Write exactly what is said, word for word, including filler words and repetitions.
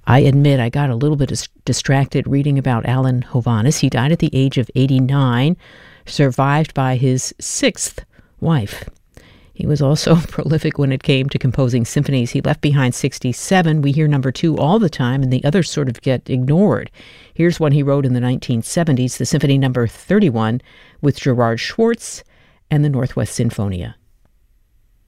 I admit I got a little bit dis- distracted reading about Alan Hovhaness. He died at the age of eighty-nine, survived by his sixth wife. He was also prolific when it came to composing symphonies. He left behind sixty-seven. We hear number two all the time, and the others sort of get ignored. Here's one he wrote in the nineteen seventies, the Symphony Number thirty-one, with Gerard Schwartz and the Northwest Sinfonia.